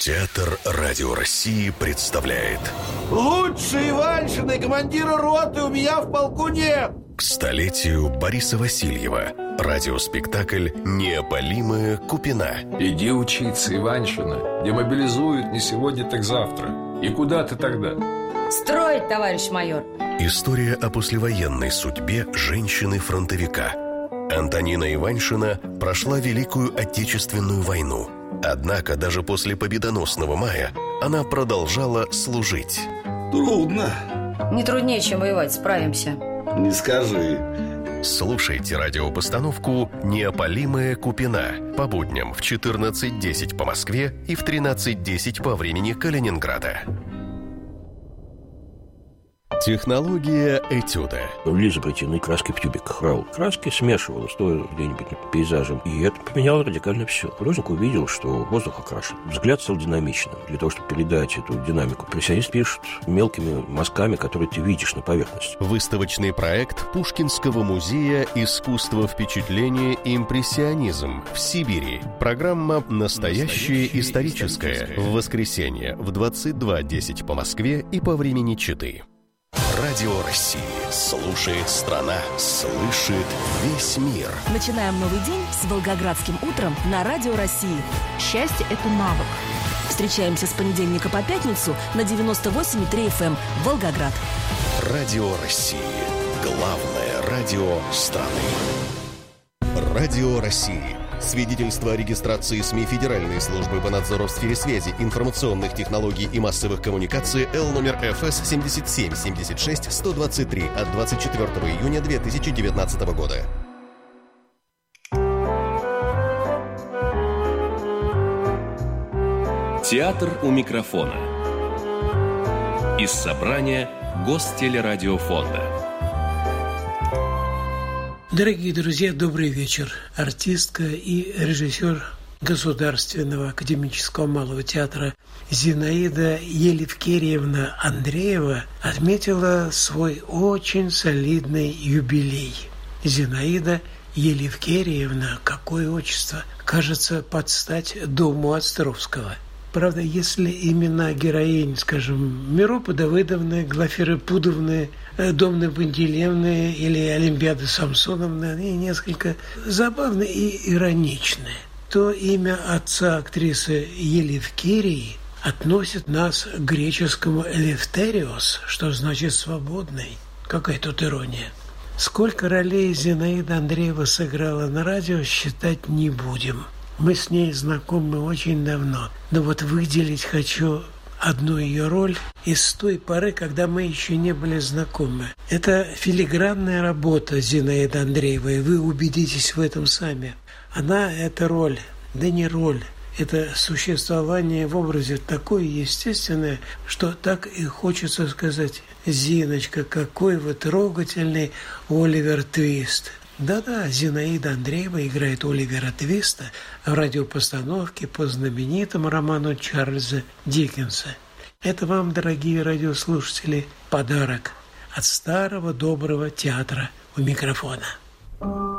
Театр Радио России представляет: лучшие Иваншины командира роты у меня в полку нет. К столетию Бориса Васильева радиоспектакль «Неопалимая Купина». Иди учиться, Иваншина. Демобилизуют не сегодня, так завтра. И куда ты тогда? Строить, товарищ майор. История о послевоенной судьбе женщины-фронтовика. Антонина Иваншина прошла Великую Отечественную войну. Однако даже после победоносного мая она продолжала служить. Трудно. Не труднее, чем воевать, справимся. Не скажи. Слушайте радиопостановку «Неопалимая Купина» по будням в 14:10 по Москве и в 13:10 по времени Калининграда. Технология этюда. Были изобретены краски в тюбиках. Брал краски, смешивал, стоя где-нибудь пейзажем. И это поменяло радикально все. Художник увидел, что воздух окрашен. Взгляд стал динамичным. Для того, чтобы передать эту динамику, импрессионист пишет мелкими мазками, которые ты видишь на поверхности. Выставочный проект Пушкинского музея «Искусство впечатления и импрессионизм» в Сибири. Программа «Настоящее историческое» в воскресенье в 22:10 по Москве и по времени Читы. Радио России. Слушает страна, слышит весь мир. Начинаем новый день с Волгоградским утром на Радио России. Счастье – это навык. Встречаемся с понедельника по пятницу на 98,3 FM Волгоград. Радио России. Главное радио страны. Радио России. Свидетельство о регистрации СМИ Федеральной службы по надзору в сфере связи, информационных технологий и массовых коммуникаций Л номер ФС 77-76-123 от 24 июня 2019 года. Театр у микрофона. Из собрания Гостелерадиофонда. Дорогие друзья, добрый вечер. Артистка и режиссер Государственного академического малого театра Зинаида Елевкерьевна Андреева отметила свой очень солидный юбилей. Зинаида Елевкерьевна, какое отчество, кажется, под стать дому Островского. Правда, если имена героинь, скажем, Миропы Давыдовны, Глафиры Пудовны, Домны Пантелеевны или Олимпиады Самсоновны, они несколько забавны и ироничны, то имя отца актрисы Елевкерии относит нас к греческому «элефтериос», что значит «свободный». Какая тут ирония. Сколько ролей Зинаида Андреева сыграла на радио, считать не будем. Мы с ней знакомы очень давно, но вот выделить хочу одну ее роль из той поры, когда мы еще не были знакомы. Это филигранная работа Зинаиды Андреевой, вы убедитесь в этом сами. Она, эта роль, да не роль, это существование в образе такое естественное, что так и хочется сказать: «Зиночка, какой вы трогательный Оливер Твист». Да-да, Зинаида Андреева играет Оливера Твиста в радиопостановке по знаменитому роману Чарльза Диккенса. Это вам, дорогие радиослушатели, подарок от старого доброго театра у микрофона.